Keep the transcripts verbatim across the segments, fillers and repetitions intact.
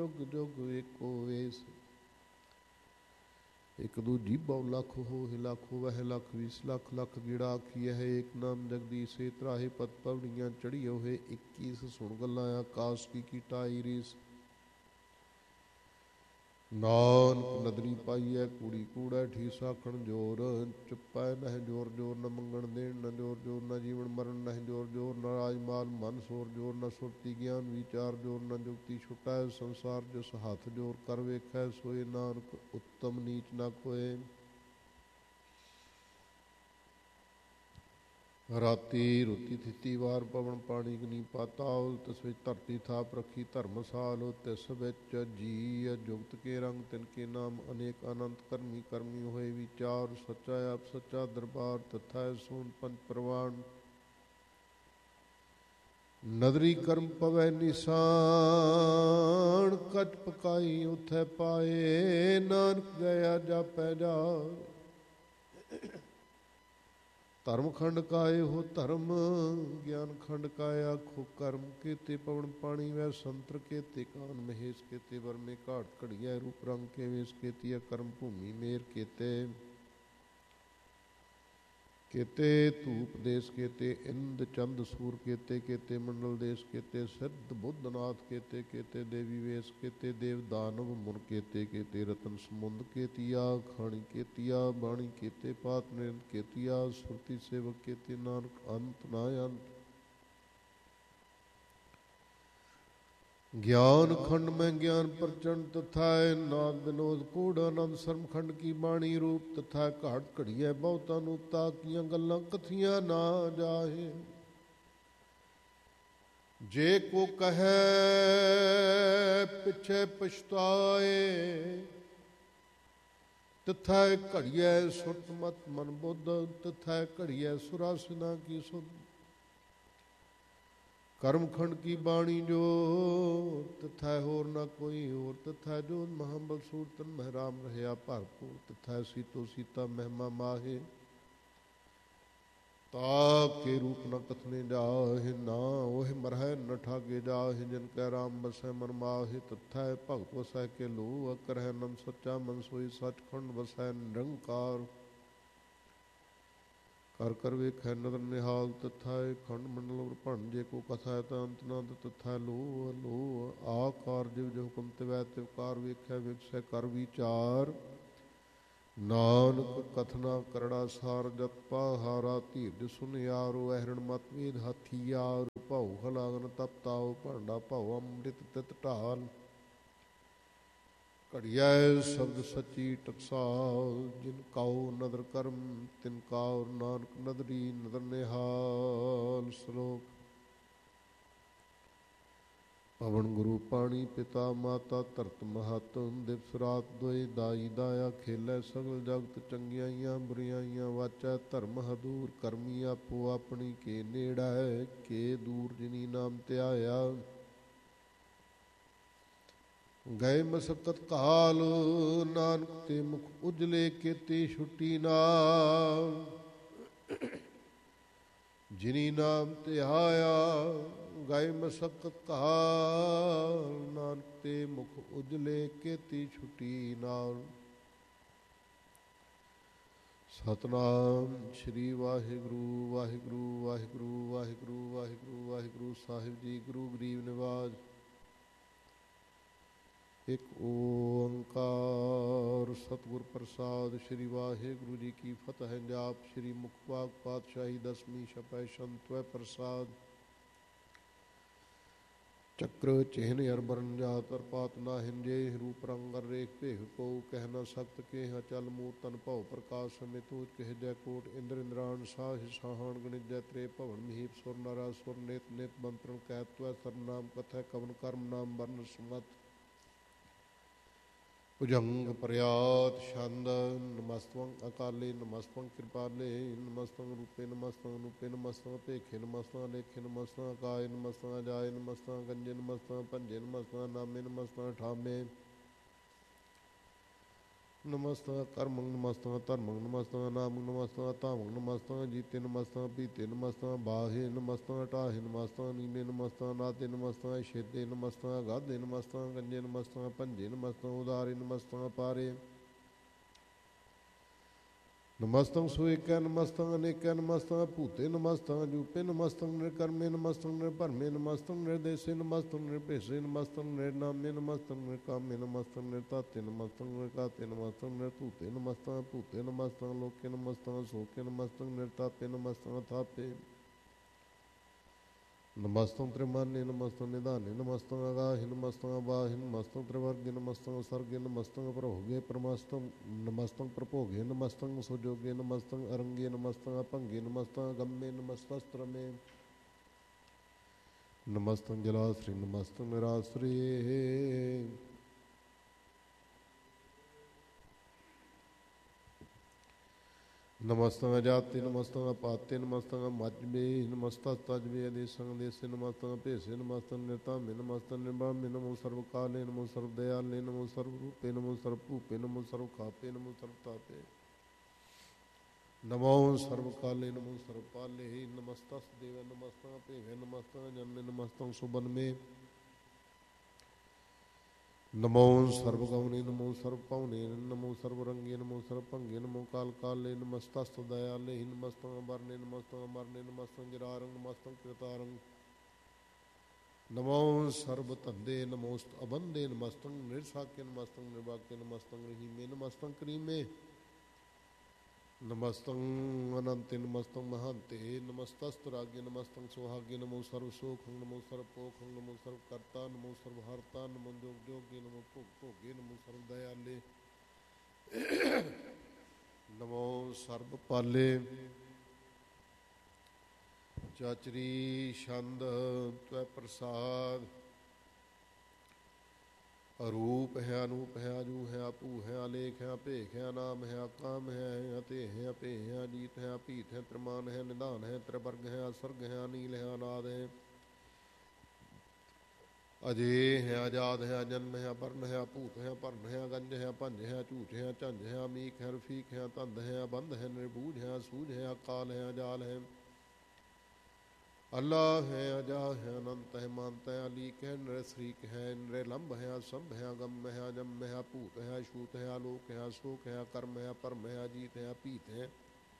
जुग जुग एको वेस। एक दूजी बहु लख हो लाखो वह लख बीस लख लख गिड़ा आखी है एक नाम जगदीश से त्राहे पत पवड़ियाँ चढ़ी होए इक्कीस सुन गल्लां आकाश की कीटाई रीस। नानक नदरी पाई है कूड़ी कूड़ा ठीसा खण जोर चुप्पा नह जोर जोर न मंगण देण न जोर जोर न जीवन मरण नह जोर जोर न राजमाल मन सोर जोर न सुरती ज्ञान विचार जोर न जुगती छुटा संसार जिस हाथ जोर कर वेखै सोए नानक उत्तम नीच न कोय। राती रुती थिती वार पवन पानी गनी पाताल तिस विच धरती थाप रखी धर्मसाल तिस विच जी जुगत के रंग तिनके नाम अनेक अनंत करमी करमी होए विचार सच्चा आप सच्चा दरबार तथा सोन पंच प्रवान। नदरी कर्म पवै निशान कच पकाई उथै पाए नानक गया जापै जा। धर्म खंड काए हो धर्म ज्ञान खंड काए आखो कर्म केते पवन पानी वै संतर केते कान महेश केते वर्मे घाट घड़िया रूप रंग के वेश केती कर्म भूमि मेर केते केते धूप देश केते इंद चंद सूर केते केते मंडल देश केते सिद्ध बुद्धनाथ केते केते देवी वेश केते देव दानव मुन केते केते रतन समुंद केतिया खाणी केतिया बाणी केते पात निरंत केतिया सुरती सेवक केते नानक अंत ना अंत। ज्ञान खंड में ज्ञान प्रचंड तथा नाद विनोद कूड़ आनंद शर्म खंड की बाणी रूप तथा घाट घड़िया बहुता नूता किया गल्लां कथियां ना जाहे। जे को कहे पिछे पछताए तथा घड़िया सुरत मत मन बुद्ध तथा घड़िया सुरासना की सुध। कर्म खंड की बाणी जो तथा होर न कोई और तथा जो महाबल सूरतन महराम रहया भरपूर तथा सीतो सीता महिमा माहे ताके रूप न कथने जाहे ना ओह मरह न ठागे जाहे जिनकै राम बसै मन माहे तथा भगत वसै के लो अकर है नम सच्चा मन सोई सच खंड वसै निरंकार। कर कर वेखै नदर निहाल तथा खंड मंडल भणजे को कथा अंत नंद तथा लो लो आकार जिव जो हुक्म तिवै तिवकार वेखै विकसै कर विचार। नानक कथना करड़ा सार जत पाहारा धीरज सुनियारो अहरण मतभेद हाथियार भाऊ हलागन तप ताओ भांडा भाऊ अमृत तित ढाल। घड़िया शब्द सची टकसाल जिन काओ नदर कर्म तिन काओ नानक नदरी नदर निहाल। श्लोक पवन गुरु पानी पिता माता धरत महत दिवस रात दोए दाई दाया खेलै सगल जगत चंगियाइयां बुरियाइयां वाचा धर्म हदूर करमी आपो अपनी के नेड़ा के दूर जिनी नाम त्याया। गए मसकत काल नानक ते मुख उजले केते छुट्टी नाल। जिनी नाम ते आया गए मसकत काल नानक ते मुख उजले केती छुट्टी नाल। सतनाम श्री वाहिगुरु वाहिगुरु वाहिगुरु वाहिगुरु वाहिगुरु वाहिगुरु साहिब जी गुरु गरीब निवाज। एक ओंकार सतगुर प्रसाद श्री वाहिगुरु जी की फतह जाप श्री मुखवाक पातशाही दसवीं छपै संतवै प्रसाद। चक्र चिन्ह अरबरन जात अरपात ना हिंजे रूप रंग रेख भेह को कह न सक्त के हाँ चल मूर्तन भव प्रकाश समितूज कह जय कोट इंद्र इंद्रान साह साहन गणित जय त्रे भवन महीप सुर नरा सुर नित नित मंत्रण कैत्व सरनाम कथ कवन कर्म नाम वर्ण सुमत। भुजंग प्रयात छंद नमस्तवं अकाले नमस्तवं कृपाले नमस्तवं रूपे नमस्तवं रूपे नमस्तवं पेखे नमस्तवं लेखे नमस्तवं काय नमस्तवं जाय नमस्तवं गंजे नमस्तवं पंजे नमस्तवं नामे नमस्तवं ठामे ਨਮਸਤੰ ਕਰਮੰ ਨਮਸਤੰ ਧਰਮੰ ਨਮਸਤੰ ਨਾਮੰ ਨਮਸਤੰ ਧਾਮੰ ਨਮਸਤੰ ਜੀਤੇ ਨਮਸਤੰ ਪੀਤੇ ਨਮਸਤੰ ਬਾਹੇ ਨਮਸਤੰ ਢਾਹੇ ਨਮਸਤੰ ਨੀਲੇ ਨਮਸਤੰ ਨਾਤੇ ਨਮਸਤੰ ਛੇਦੇ ਨਮਸਤੰ ਗਾਧੇ ਨਮਸਤੰ ਗੰਜੇ ਨਮਸਤੰ ਭੰਜੇ ਨਮਸਤੰ ਉਦਾਰੇ ਨਮਸਤੰ ਪਾਰੇ ਨਮਸਤੰ ਸੁਏਕੈ ਨਮਸਤੰ ਅਨੇਕੈ ਨਮਸਤੰ ਭੂਤੇ ਨਮਸਤੰ ਜੂਪੇ ਨਮਸਤੰ ਨਿਰਕਰਮੇ ਨਮਸਤੰ ਨਿਰਭਰਮੇ ਨਮਸਤੰ ਨਿਰਦੇਸੇ ਨਮਸਤੰ ਨਿਰਭੇਸੇ ਨਮਸਤੰ ਨਿਰਨਾਮੇ ਨਮਸਤੰ ਨਿਰਕਾਮੇ ਨਮਸਤੰ ਨਿਰਤਾਤੇ ਨਮਸਤੰ ਨਿਰਕਾਤੇ ਨਮਸਤੰ ਨਿਰਧੂਤੇ ਨਮਸਤੰ ਭੂਤੇ ਨਮਸਤੰ ਲੋਕੇ ਨਮਸਤੰ ਸੋਕੇ ਨਮਸਤੰ ਨਿਰਤਾਪੇ ਨਮਸਤੰ ਥਾਪੇ ਨਮਸਤੰ ਤ੍ਰਿਮਾਨੇ ਨਮਸਤੰ ਨਿਧਾਨੇ ਨਮਸਤੰ ਅਗਾਹੇ ਨਮਸਤੰ ਅਬਾਹੇ ਨਮਸਤੰ ਤ੍ਰਿਵਰਗੇ ਨਮਸਤੰ ਸਰਗੇ ਨਮਸਤੰ ਪ੍ਰਭੋਗੇ ਪ੍ਰਮਸਤੰ ਨਮਸਤੰ ਪ੍ਰਭੋਗੇ ਨਮਸਤੰ ਸੁਜੋਗੇ ਨਮਸਤੰ ਅਰੰਗੇ ਨਮਸਤੰ ਅਭੰਗੇ ਨਮਸਤੰ ਗੰਮੇ ਨਮਸਤਸਤ੍ਰਮੇ ਨਮਸਤੰ ਜਲਾਸ੍ਰੀ ਨਮਸਤੰ ਨਿਰਾਸ੍ਰੀ ਨਮਸਤੰ ਅਜਾਤੇ ਨਮਸਤੰ ਅਪਾਤੇ ਨਮਸਤੰ ਮਜਬੇ ਨਮਸਤੰ ਤਜਬੇ ਅਦੇਸੰ ਦੇਸੇ ਨਮਸਤੰ ਭੇਸੇ ਨਮਸਤੰ ਨਿਰਤਾਮੇ ਨਮਸਤੰ ਨਿਰਭਾਮੇ ਨਮੋ ਸਰਵ ਕਾਲੇ ਨਮੋ ਸਰਵ ਦਇਆਲੇ ਨਮੋ ਸਰਵ ਰੂਪੇ ਨਮੋ ਸਰਵ ਭੂਪੇ ਨਮੋ ਸਰਵ ਖਾਪੇ ਨਮੋ ਸਰਵ ਤਾਪੇ ਨਮੋ ਸਰਵ ਕਾਲੇ ਨਮੋ ਸਰਵ ਪਾਲੇ ਨਮਸਤਸ ਦੇਵ ਨਮਸਤੰ ਭੇਵੇ ਨਮਸਤੰ ਜਨਮੇ ਨਮਸਤੰ ਸੁਬਨਮੇ ਨਮੋ ਸਰਬ ਗਉਣੇ ਨਮੋ ਸਰਬ ਪਾਉਣੇ ਨਮੋ ਸਰਬ ਰੰਗੇ ਨਮੋ ਸਰਬ ਭੰਗੇ ਨਮੋ ਕਾਲ ਕਾਲੇ ਨਮਸਤਸਤ ਦਇਆਲੇ ਨਮਸਤੰ ਅਬਰਨੇ ਨਮਸਤੰ ਅਮਰਨੇ ਨਮਸਤੰ ਜਰਾਰੰ ਨਮਸਤੰ ਕ੍ਰਿਤਾਰੰ ਨਮੋ ਸਰਬ ਧੰਦੇ ਨਮੋਸਤ ਅਬੰਦੇ ਨਮਸਤੰ ਨਿਰਸਾਕੇ ਨਮਸਤੰ ਨਿਰਵਾਕੇ ਨਮਸਤੰ ਰਹੀਮੇ ਨਮਸਤੰ ਕਰੀਮੇ ਨਮਸਤੰ ਅਨੰਤੇ ਨਮਸਤੰ ਮਹਾਂਤੇ ਨਮਸਤਸਤ ਰਾਗੇ ਨਮਸਤੰ ਸੁਹਾਗੇ ਨਮੋ ਸਰਵ ਸੋਖੰ ਨਮੋ ਸਰਵ ਪੋਖੰ ਨਮੋ ਸਰਵ ਕਰਤਾ ਨਮੋ ਸਰਵ ਹਰਤਾ ਨਮੋ ਜੋਗ ਜੋਗੇ ਨਮੋ ਭੋਗ ਭੋਗੇ ਨਮੋ ਸਰਵ ਦਇਆਲੇ ਨਮੋ ਸਰਬ ਪਾਲੇ ਚਾਚਰੀ ਛੰਦ ਤਵੈ ਪ੍ਰਸਾਦ ਅਰੂਪ ਹੈ ਅਨੂਪ ਹੈ ਅਜੂ ਹੈ ਆਪੂ ਹੈ ਅਲੇਖ ਹੈ ਭੇਖ ਹੈ ਨਾਮ ਹੈ ਕਾਮ ਹੈ ਅਤੇ ਹੈ ਅਪੇ ਹੈ ਅਜੀਤ ਹੈ ਅਪੀਤ ਹੈ ਤ੍ਰਿਮਾਨ ਹੈ ਨਿਧਾਨ ਹੈ ਤ੍ਰਿਵਰਗ ਹੈ ਅਸਰਗ ਹੈ ਅਨੀਲ ਹੈ ਅਨਾਦ ਹੈ ਅਜੇ ਹੈ ਆਜ਼ਾਦ ਹੈ ਅਜਨਮ ਹੈ ਅਪਰਨ ਹੈ ਅਭੂਤ ਹੈ ਭਰਨ ਹੈ ਗੰਜ ਹੈ ਭੰਜ ਹੈ ਝੂਠ ਹੈ ਝੰਜ ਹੈ ਅਮੀਕ ਹੈ ਰਫੀਕ ਹੈ ਧੰਦ ਹੈ ਅਬੰਧ ਹੈ ਨਿਰਬੂਝ ਹੈ ਅਸੂਝ ਹੈ ਅਕਾਲ ਹੈ ਅਜਾਲ ਹੈ ਅੱਲਾ ਹੈ ਅਜਾ ਹੈ ਅਨੰਤ ਹੈ ਮੰਤ ਹੈ ਅਲੀਕ ਹੈ ਨਿਰਸਰੀਕ ਹੈ ਨਿਰਲੰਭ ਹੈ ਅਸੰਭ ਹੈ ਅਗੰਮ ਹੈ ਅਜੰਮ ਹੈ ਭੂਤ ਹੈ ਅਛੂਤ ਹੈ ਆਲੋਕ ਹੈ ਅਸ਼ੋਕ ਹੈ ਕਰਮ ਹੈ ਪਰਮ ਹੈ ਅਜੀਤ ਹੈ ਅਪੀਤ ਹੈ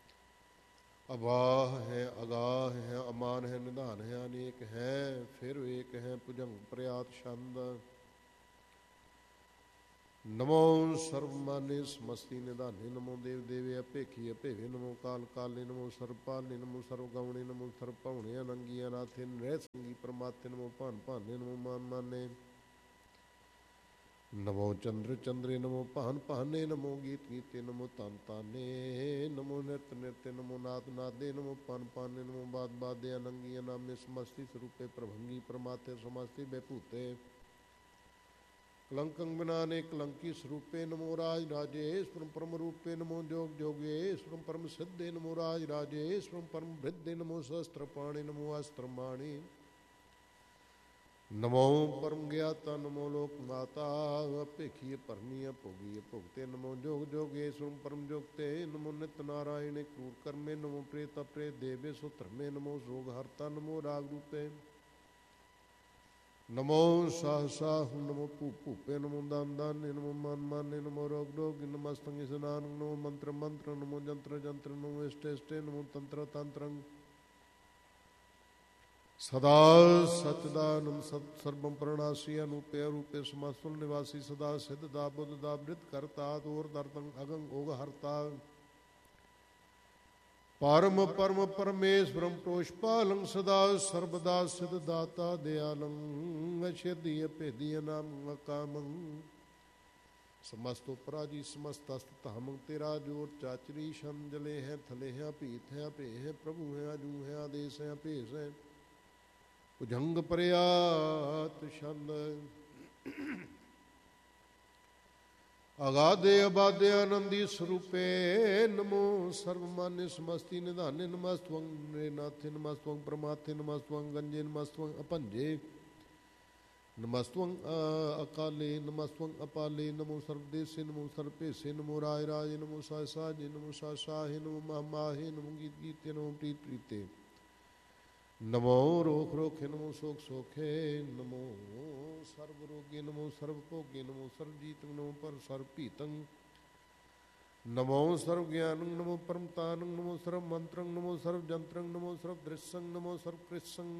ਅਵਾਹ ਹੈ ਅਗਾਹ ਹੈ ਅਮਾਨ ਹੈ ਨਿਧਾਨ ਹੈ ਅਨੇਕ ਹੈ ਫਿਰ ਏਕ ਹੈ ਭੁਜੰਗ ਪ੍ਰਿਆਤ ਛੰਦ ਨਮੋ ਸਰਵਮਾਨੇ ਸਮਸਤੀ ਨਿਧਾਨੇ ਨਮੋ ਦੇਵ ਦੇਵੇ ਅਭੇਖੀ ਅਭੇਵੇ ਨਮੋ ਕਾਲ ਕਾਲੇ ਨਮੋ ਸਰਬ ਪਾਲੇ ਨਮੋ ਸਰਬ ਗਾਉਣੇ ਨਮੋ ਸਰਬ ਭਾਉਣੇ ਅਨੰਗੀ ਅਨਾਥੇ ਰਹਿ ਸੰਗੀ ਪਰਮਾਤੇ ਨਮੋ ਭਾਨ ਭਾਨੇ ਨਮੋ ਮਾਨ ਮਾਨੇ ਨਮੋ ਚੰਦਰ ਚੰਦਰੇ ਨਮੋ ਭਾਨ ਭਾਨੇ ਨਮੋ ਗੀਤ ਗੀਤੇ ਨਮੋ ਤਨ ਤਾਨੇ ਨਮੋ ਨਿਰਤ ਨਿਰਤੇ ਨਮੋ ਨਾਦ ਨਾਦੇ ਨਮੋ ਪਨ ਪਾਨੇ ਨਮੋ ਬਾਦ ਬਾਦੇ ਅਨੰਗੀ ਅਨਾਮੇ ਸਮਸਤੀ ਸਰੂਪੇ ਪ੍ਰਭੰਗੀ ਪਰਮਾਤੇ ਸਮਸਤੀ ਬੇਭੂਤੇ ਕਲੰਕੰ ਬਿਨਾਨੇ ਕਲੰਕੀ ਸਰੂਪੇ ਨਮੋ ਰਾਜ ਰਾਜੇਸ਼ਵਰੰ ਪਰਮ ਰੂਪੇ ਨਮੋ ਜੋਗ ਜੋਗੇਸ਼ਵਰੰ ਪਰਮ ਸਿੱਧੇ ਨਮੋ ਰਾਜ ਰਾਜੇਸ਼ਵਰੰ ਪਰਮ ਬ੍ਰਿਧੇ ਨਮੋ ਸ਼ਸਤਰ ਪਾਣੇ ਨਮੋ ਅਸਤਰ ਮਾਣੇ ਨਮੋ ਪਰਮ ਗਿਆਤਾ ਨਮੋ ਲੋਕ ਮਾਤਾ ਭੇਖੀ ਭਰਨੀ ਭੋਗੀ ਭੁਗਤੇ ਨਮੋ ਜੋਗ ਜੋਗੇਸ਼ਵਰੰ ਪਰਮ ਜੋਗਤੇ ਨਮੋ ਨਿਤ ਨਾਰਾਇਣੇ ਕਰੂਰ ਕਰਮੇ ਨਮੋ ਪ੍ਰੇਤ ਪ੍ਰੇਤ ਦੇਵੇ ਸੋ ਧਰਮੇ ਨਮੋ ਸੋਗ ਹਰਤਾ ਨਮੋ ਰਾਗ ਰੂਪੇ ਨਮੋ ਸਾਹ ਸਾਹ ਨਮੋ ਭੂ ਭੂਪੇ ਨਮੋ ਦਾਨ ਦਾਨੇ ਨਮੋ ਮਨ ਮਾਨੇ ਨਮੋ ਰੋਗ ਰੋਗ ਨਮਸਤੰ ਇਸਨਾਨ ਨਮੋ ਮੰਤਰ ਮੰਤਰ ਨਮੋ ਜੰਤਰ ਜੰਤਰ ਨਮੋ ਇਸ਼ਟੇ ਇਸ਼ਟੇ ਨਮੋ ਤੰਤਰ ਤੰਤਰੰ ਸਦਾ ਸਚਦਾਨੰ ਸਤ ਸਰਬੰ ਪ੍ਰਣਾਸੀ ਅਨੂਪੇ ਅਰੂਪੇ ਸਮਸਤੁਲ ਨਿਵਾਸੀ ਸਦਾ ਸਿੱਧ ਦਾ ਬੁੱਧ ਦਾ ਬ੍ਰਿਤ ਕਰਤਾ ਦੂਰ ਦਰਤੰ ਅਗੰ ਓਗ ਹਰਤਾ ਪਰਮ ਪਰਮ ਪਰਮੇਸ਼ਵਰੰ ਪ੍ਰੋਸ਼ਪਾਲੰ ਸਦਾ ਸਰਬਦਾ ਸਿਧ ਦਾਤਾ ਦਿਆਲੰ ਅਛੇਦੀ ਅਭੇਦੀ ਅਨਾਮ ਅਕਾਮੰ ਸਮਸਤੋ ਪਰਾਜੀ ਸਮਸਤ ਅਸਤ ਧਾਮੰ ਤੇਰਾ ਜੋਰ ਚਾਚਰੀ ਛੰਜਲੇ ਹੈ ਥਲੇ ਹੈ ਭੀਤ ਹੈ ਭੇ ਹੈ ਪ੍ਰਭੂ ਹੈ ਅਜੂ ਹੈ ਆਦੇਸ ਹੈ ਭੇਸ ਹੈ ਭੁਜੰਗ ਪ੍ਰਿਆਤ ਛੰਦ ਅਗਾਧੇ ਅਬਾਧੇ ਆਨੰਦੀ ਸਰੂਪੇ ਨਮੋ ਸਰਵਮਾਨੇ ਸਮਸਤੀ ਨਿਧਾਨੇ ਨਮਸਤਵੰ ਨ੍ਰੇਨਾਥੇ ਨਮਸਤਵੰ ਪ੍ਰਮਾਥੇ ਨਮਸਤਵੰ ਗੰਜੇ ਨਮਸਤਵੰ ਅਭੰਜੇ ਨਮਸਤਵੰ ਅਕਾਲੇ ਨਮਸਤਵੰ ਅਪਾਲੇ ਨਮੋ ਸਰਬਦੇਸੇ ਨਮੋ ਸਰਭੇਸੇ ਨਮੋ ਰਾਜ ਰਾਜੇ ਨਮੋ ਸਾਜ ਸਾਜੇ ਨਮੋ ਸਾ ਸਾਹੇ ਨਮੋ ਮਹ ਮਾਹੇ ਨਮੋ ਗੀਤ ਗੀਤੇ ਨਮੋ ਪ੍ਰੀਤ ਪ੍ਰੀਤੇ ਨਮੋ ਰੋਖ ਰੋਖੇ ਨਮੋ ਸੋਖ ਸੋਖੇ ਨਮੋ ਸਰਬ ਰੋਗੇ ਨਮੋ ਸਰਬ ਭੋਗੇ ਨਮੋ ਸਰਬ ਜੀਤੰ ਨਮੋ ਪਰ ਸਰਬ ਭੀਤੰ ਨਮੋ ਸਰਬ ਗਿਆਨੰ ਨਮੋ ਪਰਮਤਾਨੰ ਨਮੋ ਸਰਬ ਮੰਤਰੰ ਨਮੋ ਸਰਬ ਜੰਤਰੰ ਨਮੋ ਸਰਬ ਦ੍ਰਿਸ਼ੰ ਨਮੋ ਸਰਬ ਕ੍ਰਿਸ਼ੰ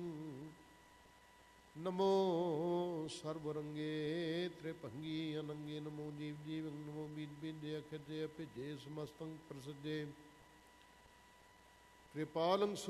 ਨਮੋ ਸਰਬ ਰੰਗੇ ਤ੍ਰਿਭੰਗੀ ਅਨੰਗੇ ਨਮੋ ਜੀਵ ਜੀਵੰ ਨਮੋ ਬੀਜ ਬੀਜੇ ਅਖਿਜੇ ਅਭਿਜੇ ਸਮਸਤੰ ਪ੍ਰਸਜੇ ਕ੍ਰਿਪਾਲੰ